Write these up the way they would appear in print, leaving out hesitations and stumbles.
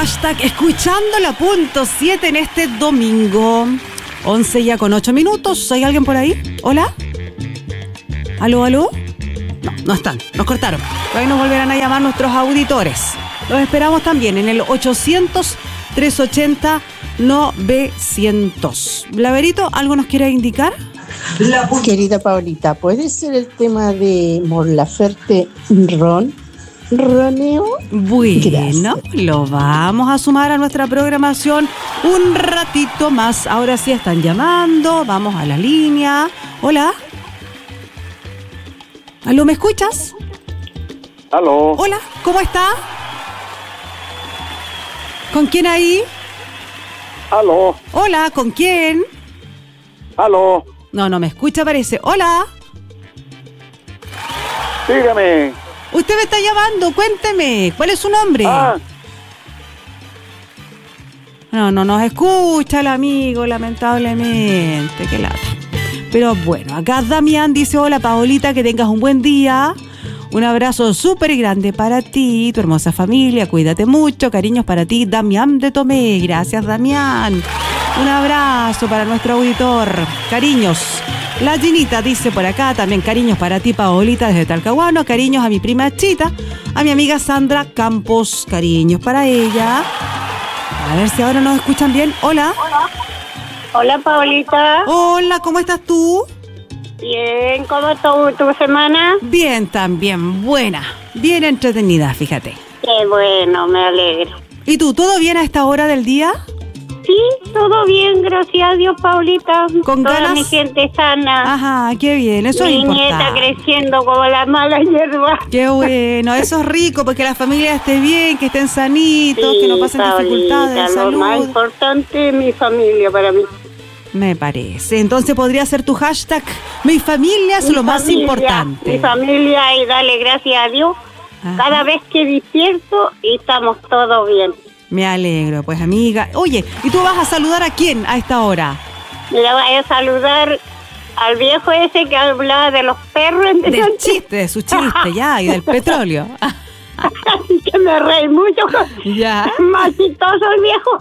hashtag escuchándola.7 en este domingo. 11 ya con 8 minutos. ¿Hay alguien por ahí? ¿Hola? ¿Aló? No, no están. Nos cortaron. Hoy nos volverán a llamar nuestros auditores. Los esperamos también en el 800-380-900. Blaverito, ¿algo nos quiere indicar? Querida Paulita, ¿puede ser el tema de Mon Laferte Roneo? Bueno, gracias. lo vamos a sumar a nuestra programación un ratito más. Ahora sí están llamando. Vamos a la línea. Hola. ¿Aló, me escuchas? Aló. Hola, ¿cómo está? ¿Con quién ahí? Aló. Hola, ¿con quién? Aló. No me escucha, parece. Hola. Dígame. Usted me está llamando, cuénteme. ¿Cuál es su nombre? No nos escucha el amigo, lamentablemente. Qué lata. Pero bueno, acá Damián dice: hola Paolita, que tengas un buen día. Un abrazo súper grande para ti, tu hermosa familia. Cuídate mucho. Cariños para ti, Damián de Tomé. Gracias, Damián. Un abrazo para nuestro auditor. Cariños. La Ginita dice por acá también: cariños para ti, Paolita, desde Talcahuano. Cariños a mi prima Chita, a mi amiga Sandra Campos. Cariños para ella. A ver si ahora nos escuchan bien. Hola. Hola, Paolita. Hola, ¿cómo estás tú? Bien, ¿cómo estuvo tu semana? Bien, también buena. Bien entretenida, fíjate. Qué bueno, me alegro. ¿Y tú, todo bien a esta hora del día? Sí, todo bien, gracias a Dios, Paulita. ¿Con toda ganas? mi gente sana. Ajá, qué bien, eso es mi nieta importante. creciendo como la mala hierba. Qué bueno, eso es rico, porque la familia esté bien, que estén sanitos, Sí, que no pasen Paulita, dificultades de lo salud. más importante es mi familia para mí. Me parece. Entonces podría ser tu hashtag: mi familia es lo más importante. Mi familia, y dale gracias a Dios. Ajá. Cada vez que despierto y estamos todos bien. Me alegro, pues amiga. Oye, ¿y tú vas a saludar a quién a esta hora? Le voy a saludar al viejo ese que hablaba de los perros. Del chiste, de su chiste, ya, y del petróleo. Así que me reí mucho. Ya. Más chistoso el viejo.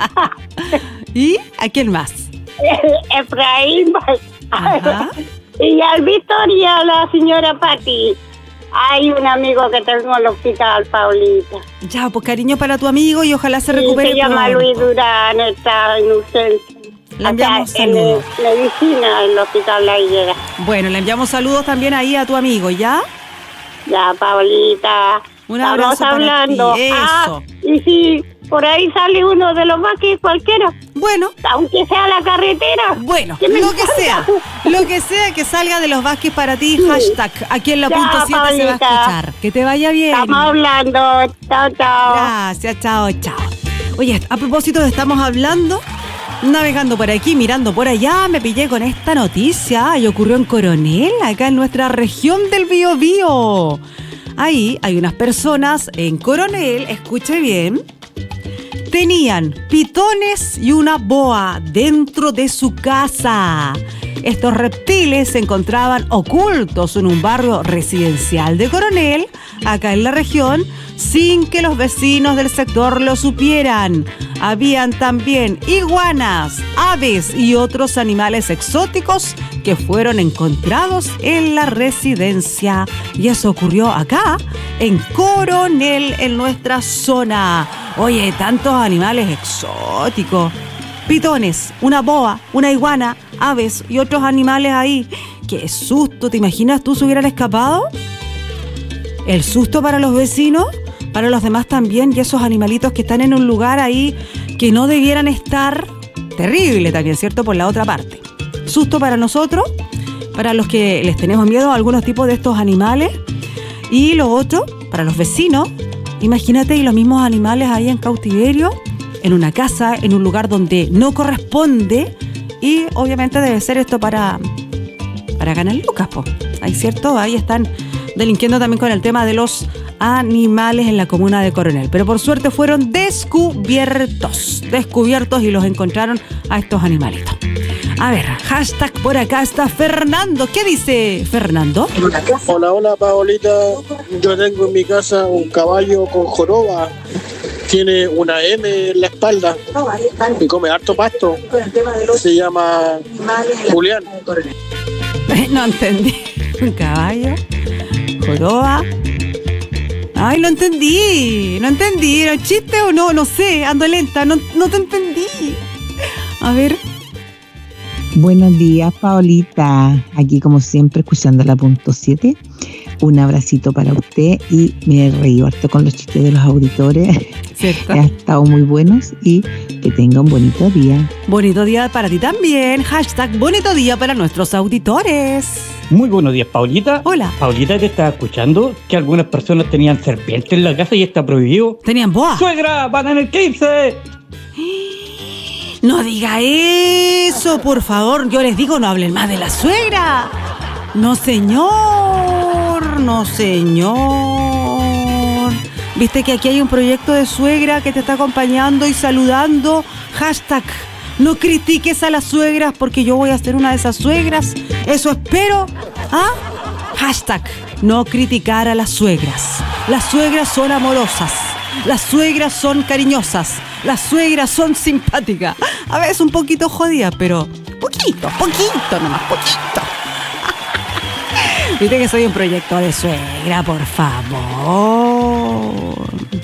¿Y a quién más? Efraín. Ajá. Y al Víctor y a la señora Pati. Hay un amigo que tengo en el hospital, Paulita. Ya, pues cariño para tu amigo y ojalá se recupere Se llama pronto. Luis Durán, está en urgencia. Le enviamos Acá, en saludos. medicina, en el hospital La Higuera. Bueno, le enviamos saludos también ahí a tu amigo, ¿ya? Ya, Paulita. Un abrazo Estamos para hablando. ti, eso. Y si por ahí sale uno de los Vázquez, cualquiera, Bueno, aunque sea la carretera. bueno, que me lo que sea. encanta. Lo que sea que salga de los Vázquez para ti, Sí. hashtag, aquí en la Ya, punto 7 se va a Paulita. escuchar. Que te vaya bien. Estamos hablando. Chao, chao. Gracias, chao. Oye, a propósito de estamos hablando, navegando por aquí, mirando por allá, me pillé con esta noticia y ocurrió en Coronel, acá en nuestra región del Biobío. Ahí hay unas personas en Coronel, escuche bien, tenían pitones y una boa dentro de su casa. Estos reptiles se encontraban ocultos en un barrio residencial de Coronel, acá en la región, sin que los vecinos del sector lo supieran. Habían también iguanas, aves y otros animales exóticos que fueron encontrados en la residencia. Y eso ocurrió acá, en Coronel, en nuestra zona. Oye, tantos animales exóticos. Pitones, una boa, una iguana, aves y otros animales ahí. ¡Qué susto! ¿Te imaginas tú se hubieran escapado? El susto para los vecinos, para los demás también, y esos animalitos que están en un lugar ahí que no debieran estar. Terrible también, ¿cierto? Por la otra parte. Susto para nosotros, para los que les tenemos miedo a algunos tipos de estos animales. Y lo otro, para los vecinos. Imagínate, y los mismos animales ahí en cautiverio, en una casa, en un lugar donde no corresponde. Y obviamente debe ser esto para ganar lucas, po. Ahí, ¿cierto? Ahí están delinquiendo también con el tema de los animales en la comuna de Coronel. Pero por suerte fueron descubiertos y los encontraron a estos animalitos. A ver, hashtag por acá está Fernando. ¿Qué dice Fernando? Hola, Paolita. Yo tengo en mi casa un caballo con joroba tiene una M en la espalda y come harto pasto. Se llama Julián. No entendí. Un caballo, joroba. Ay, no entendí. ¿Era un chiste o no? No sé, ando lenta, no te entendí. A ver. Buenos días, Paolita. Aquí, como siempre, escuchando la punto 7. Un abracito para usted y me reí harto con los chistes de los auditores. ¿Cierto? Han estado muy buenos y que tenga un bonito día. Bonito día para ti también. Hashtag bonito día para nuestros auditores. Muy buenos días, Paulita. Hola. Paulita, te estaba escuchando que algunas personas tenían serpientes en la casa y está prohibido. Tenían boa. ¡Suegra! ¡Van en el eclipse! No diga eso, por favor. Yo les digo, no hablen más de la suegra. No, señor. No, señor. Viste que aquí hay un proyecto de suegra que te está acompañando y saludando. Hashtag no critiques a las suegras porque yo voy a ser una de esas suegras. Eso espero. ¿Ah? Hashtag no criticar a las suegras. Las suegras son amorosas. Las suegras son cariñosas. Las suegras son simpáticas. A veces un poquito jodidas, pero poquito nomás, poquito. Viste que soy un proyecto de suegra, por favor.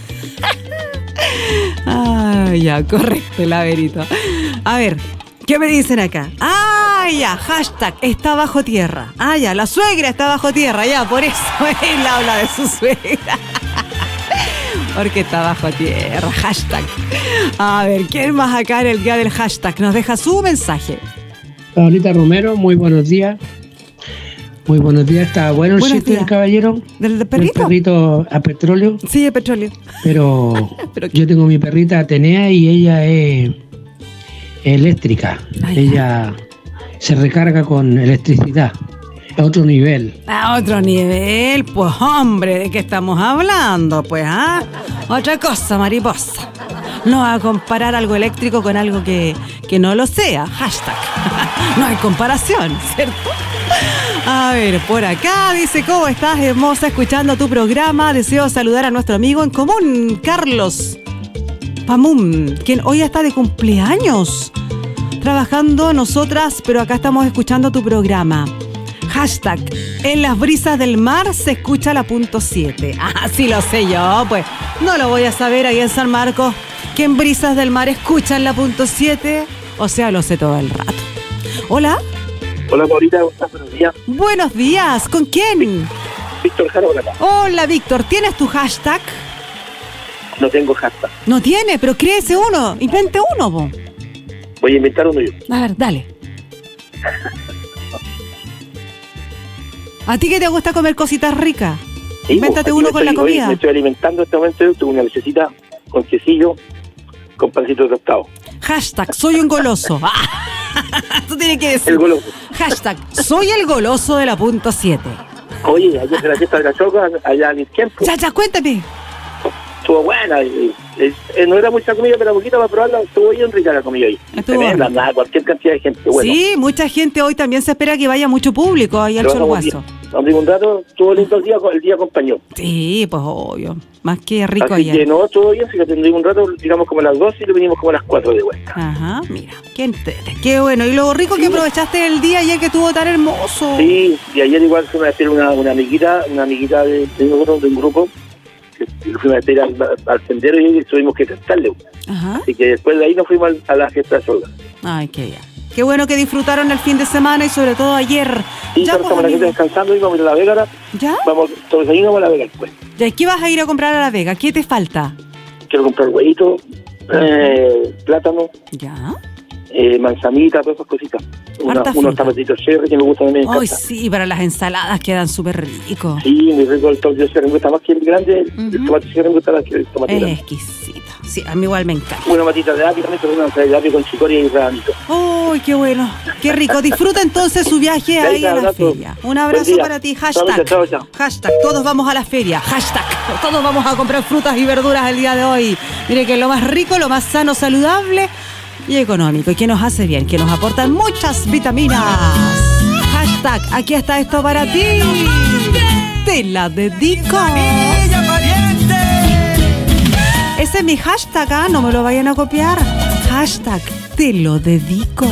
Ay, ya, correcto, el laberito. A ver, ¿qué me dicen acá? Ah, ya, hashtag está bajo tierra. Ah, ya, la suegra está bajo tierra, ya, por eso él habla de su suegra. Porque está bajo tierra, hashtag. A ver, ¿quién más acá en el día del hashtag? Nos deja su mensaje. Paulita Romero, muy buenos días. Muy buenos días, está bueno el chiste del caballero. ¿Del perrito? El perrito a petróleo. Sí, de petróleo. Pero yo tengo mi perrita Atenea y ella es eléctrica. Ella se recarga con electricidad. A otro nivel. A otro nivel, pues hombre, ¿de qué estamos hablando? Pues, ¿ah? Otra cosa, mariposa. No va a comparar algo eléctrico con algo que no lo sea. Hashtag. No hay comparación, ¿cierto? A ver, por acá dice, ¿cómo estás, hermosa? Escuchando tu programa. Deseo saludar a nuestro amigo en común, Carlos Pamum, quien hoy está de cumpleaños. Trabajando nosotras, pero acá estamos escuchando tu programa. Hashtag, en las brisas del mar se escucha la punto 7. Ah, sí lo sé yo, pues. No lo voy a saber ahí en San Marcos, que en brisas del mar escuchan la punto 7. O sea, lo sé todo el rato. Hola. Hola, Paulita, buenos días. Buenos días, ¿con quién? Víctor Jara por acá. Hola, Víctor, ¿tienes tu hashtag? No tengo hashtag. No tiene, pero créese uno, invente uno, po. Voy a inventar uno yo. A ver, dale. ¿A ti que te gusta comer cositas ricas? Sí, invéntate uno con la comida. Me estoy alimentando en este momento, tengo una necesita con quesillo, con pancito tostado. Hashtag, soy un goloso. Tú tienes que decir. El goloso. Hashtag, soy el goloso de la punto 7. Oye, ayer de la fiesta de la choca, allá en el tiempo. Ya, cuéntame. Estuvo buena. No era mucha comida, pero poquita para probarla. Estuvo bien rica la comida ahí. Tremenda, nada, cualquier cantidad de gente. Bueno. Sí, mucha gente. Hoy también se espera que vaya mucho público ahí al Chorguazo. Un rato, estuvo lindo el día acompañó. Sí, pues obvio. Más que rico ayer. Así que no, estuvo bien, fíjate, un rato, digamos como a las 2 y lo vinimos como a las 4 de vuelta. Ajá, mira, qué bueno. Y lo rico que aprovechaste el día ayer que estuvo tan hermoso. Sí, y ayer igual fuimos a hacer una amiguita de nosotros, de un grupo, que fuimos a hacer al sendero y tuvimos que cantarle. Ajá. Así que después de ahí nos fuimos a la fiesta sola. Ay, qué bien. Qué bueno que disfrutaron el fin de semana y sobre todo ayer. Sí, ya estamos aquí descansando y vamos a ir a La Vega ahora. ¿Ya? Todos ahí vamos a La Vega después. ¿Ya qué vas a ir a comprar a La Vega? ¿Qué te falta? Quiero comprar huevitos, plátano. ¿Ya? Manzanita, todas esas cositas. Unos tapetitos cherry que me gustan también. Ay, sí, para las ensaladas quedan súper ricos. Sí, muy rico el tomate cherry. Me gusta más que el grande. El tomate cherry me gusta más que el tomate grande. Es exquisito. Sí, a mí igual me encanta. Una matita de apio, también una matita de apio con chicoria y rabanito. ¡Uy, qué bueno! ¡Qué rico! Disfruta entonces su viaje ahí a la feria. Un abrazo para ti. Hashtag. Chao. Hashtag. Todos vamos a la feria. Hashtag. Todos vamos a comprar frutas y verduras el día de hoy. Mire que es lo más rico, lo más sano, saludable y económico. Y que nos hace bien, que nos aportan muchas vitaminas. Hashtag. Aquí está esto para ti. Te la dedico. Es ese es mi hashtag, no me lo vayan a copiar. Hashtag, te lo dedico.